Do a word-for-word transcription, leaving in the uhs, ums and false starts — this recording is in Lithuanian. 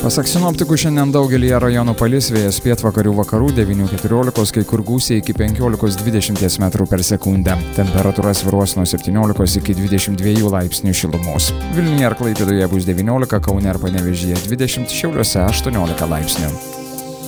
Pasak sinoptikų, šiandien daugelyje rajonų palis, vėjas pietvakarių vakarų devynių keturiolikos, kai kur gūsiai iki penkiolikos dvidešimt metrų per sekundę. Temperatūra svyruos nuo septyniolikos iki dvidešimt dviejų laipsnių šilumos. Vilniuje ir Klaipėdoje bus devyniolika, Kaune ir Panevėžyje dvidešimt, Šiauliuose aštuoniolika laipsnių.